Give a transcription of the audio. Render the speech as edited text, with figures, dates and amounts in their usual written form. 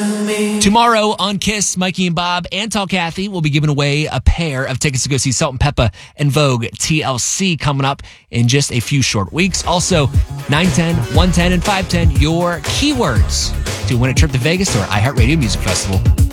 Tomorrow on Kiss, Mikey and Bob and Tall Kathy will be giving away a pair of tickets to go see Salt and Peppa and Vogue TLC coming up in just a few short weeks. Also, 910, 110, and 510, your keywords to win a trip to Vegas or iHeartRadio Music Festival.